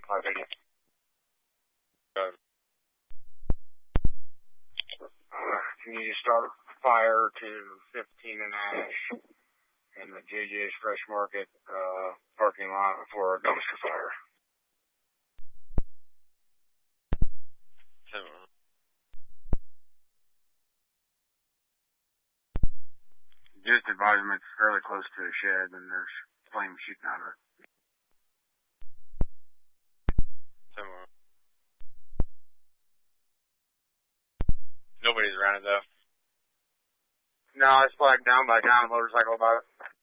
580. Can you start fire to 15 and Ash in the JJ's Fresh Market parking lot for a dumpster fire? Just advise them it's fairly close to a shed and there's flames shooting out of it. Nobody's around it though. No, it's flagged down by a guy on a motorcycle about it.